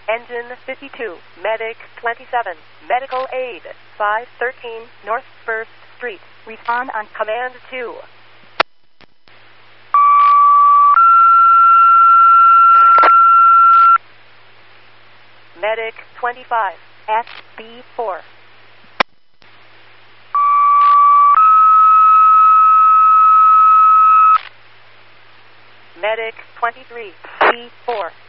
Engine 52, Medic 27, Medical Aid 513 North 1st Street. Respond on Command 2. Medic 25, SB4. Medic 23, B4.